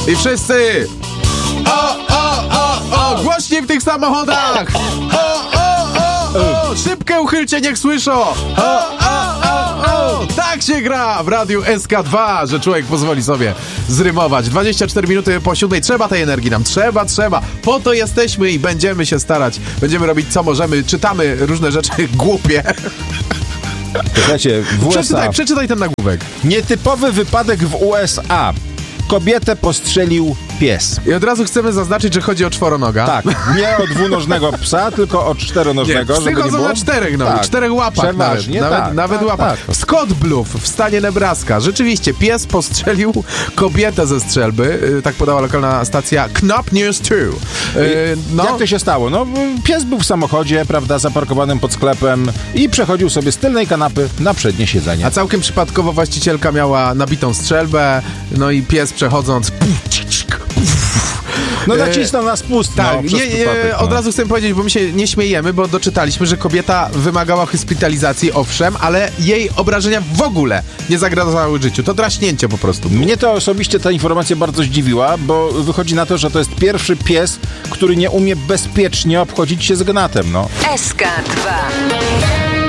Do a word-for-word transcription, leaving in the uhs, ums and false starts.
I wszyscy! O, o, o, o! Głośniej w tych samochodach! O, o, o, o! Szybkę uchylcie, niech słyszą! O, o, o, o! Tak się gra w Radiu S K dwa, że człowiek pozwoli sobie zrymować. dwadzieścia cztery minuty po siódmej. Trzeba tej energii nam. Trzeba, trzeba. Po to jesteśmy i będziemy się starać. Będziemy robić co możemy. Czytamy różne rzeczy głupie. Słuchajcie, w U S A... Przeczytaj, przeczytaj ten nagłówek. Nietypowy wypadek w U S A. Kobietę postrzelił pies. I od razu chcemy zaznaczyć, że chodzi o czworonoga. Tak, nie o dwunożnego psa, tylko o czteronożnego. Nie, psy żeby nie chodzą było... na czterech, no, tak. czterech łapach Przeważnie, nawet, tak, nawet, nawet tak, łapach. tak. W Scott Bluff w stanie Nebraska rzeczywiście pies postrzelił kobietę ze strzelby, yy, tak podała lokalna stacja Knop News dwa. Yy, no. Jak to się stało? No, pies był w samochodzie, prawda, zaparkowanym pod sklepem i przechodził sobie z tylnej kanapy na przednie siedzenie. A całkiem przypadkowo właścicielka miała nabitą strzelbę, no i pies przechodząc... No nacisnął na spust. Tak, no, nie, przez nie, przypadek, od no. razu chcę powiedzieć, bo my się nie śmiejemy, bo doczytaliśmy, że kobieta wymagała hospitalizacji, owszem, ale jej obrażenia w ogóle nie zagrażały życiu. To draśnięcie po prostu było. Mnie to osobiście ta informacja bardzo zdziwiła, bo wychodzi na to, że to jest pierwszy pies, który nie umie bezpiecznie obchodzić się z gnatem, no. S K dwa.